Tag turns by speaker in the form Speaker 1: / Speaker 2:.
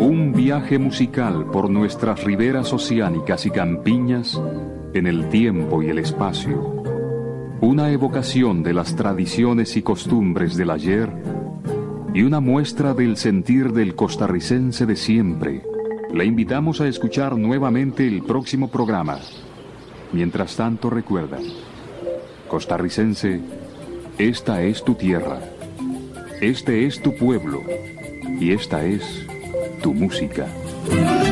Speaker 1: Un viaje musical por nuestras riberas oceánicas y campiñas en el tiempo y el espacio. Una evocación de las tradiciones y costumbres del ayer y una muestra del sentir del costarricense de siempre. Le invitamos a escuchar nuevamente el próximo programa. Mientras tanto, recuerda, costarricense, esta es tu tierra, este es tu pueblo y esta es tu música.